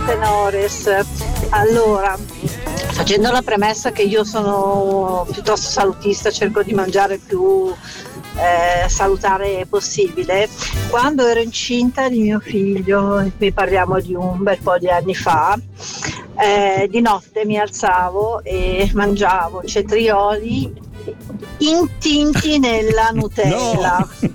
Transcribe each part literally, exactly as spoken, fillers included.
tenores. Allora, facendo la premessa che io sono piuttosto salutista, cerco di mangiare più eh, salutare possibile, quando ero incinta di mio figlio, e qui parliamo di un bel po' di anni fa, eh, di notte mi alzavo e mangiavo cetrioli intinti nella Nutella. No.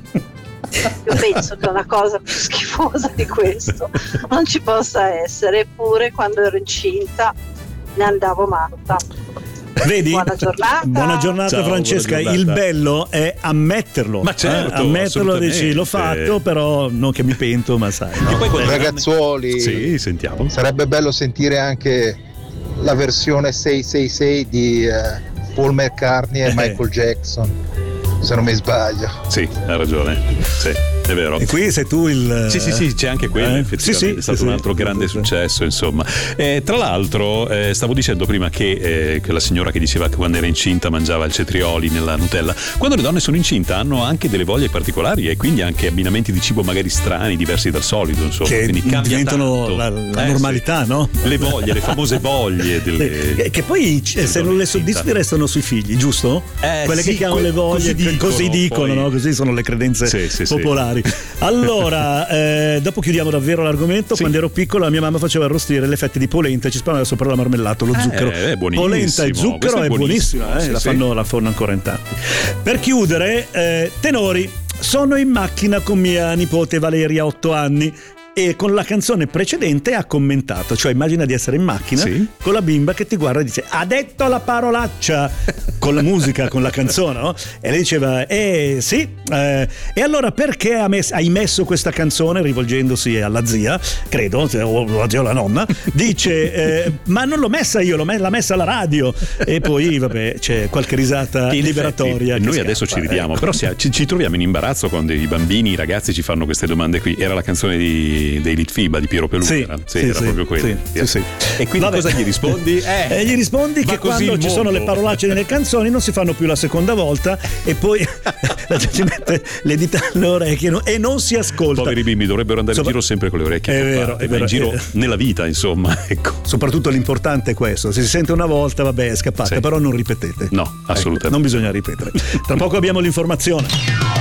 Io penso che una cosa più schifosa di questo non ci possa essere, eppure quando ero incinta ne andavo matta. Vedi? Buona giornata. Buona giornata. Ciao, Francesca. Buona giornata. Il bello è ammetterlo. Ma certo, eh? Ammetterlo, dici l'ho fatto, però non che mi pento, ma sai. No? Poi ragazzuoli, sì, sentiamo. Sarebbe bello sentire anche la versione sei sei sei di uh, Paul McCartney e Michael Jackson, se non mi sbaglio. Sì, hai ragione. Sì. È vero. E qui sei tu il. Sì, sì, sì, c'è anche quello. Eh? Effettivamente sì, sì, è stato sì, un altro sì, grande sì, successo, insomma. Eh, tra l'altro, eh, stavo dicendo prima che, eh, che la signora che diceva che quando era incinta mangiava il cetrioli nella Nutella. Quando le donne sono incinta hanno anche delle voglie particolari e quindi anche abbinamenti di cibo magari strani, diversi dal solito, insomma. Che quindi diventano tanto. la, la eh, normalità, sì. no? Le voglie, le famose voglie. Delle, che, che poi se non le soddisfi restano sui figli, giusto? Eh, Quelle sì, che hanno le voglie, così dicono, così dicono no? Così sono le credenze sì, sì, popolari. Sì. Allora, Allora, eh, dopo chiudiamo davvero l'argomento. Sì. Quando ero piccolo la mia mamma faceva arrostire le fette di polenta e ci spalmava sopra la marmellata, lo zucchero. Eh, è buonissimo. Polenta e zucchero è, è buonissima, eh, sì, la, fanno, sì. la fanno ancora in tanti. Per chiudere, eh, tenori, sono in macchina con mia nipote Valeria, otto anni. E con la canzone precedente ha commentato, cioè immagina di essere in macchina sì. con la bimba che ti guarda e dice ha detto la parolaccia con la musica, con la canzone, no? E lei diceva eh sì eh, e allora perché hai messo questa canzone, rivolgendosi alla zia, credo, o la zia o la nonna, dice eh, ma non l'ho messa io, l'ho l'ha messa alla radio. E poi vabbè c'è qualche risata in liberatoria effetti, noi scappa, adesso ci ridiamo, ecco. Però si, ci, ci troviamo in imbarazzo quando i bambini, i ragazzi ci fanno queste domande qui. Era la canzone di dei Litfiba di Piero Pelù, sì, era, sì, sì, era sì, proprio quello. Sì, sì, sì. E quindi Vabbè. cosa gli rispondi? Eh, eh, gli rispondi che quando ci sono le parolacce nelle canzoni non si fanno più la seconda volta e poi la gente mette le dita alle orecchie e non si ascolta. Poveri bimbi dovrebbero andare Sopra... in giro sempre con le orecchie. È vero, è vero. In giro è... nella vita, insomma. Ecco. Soprattutto l'importante è questo: se si sente una volta, vabbè, è scappata, sì. Però non ripetete. No, assolutamente. Ecco, non bisogna ripetere. Tra poco abbiamo l'informazione.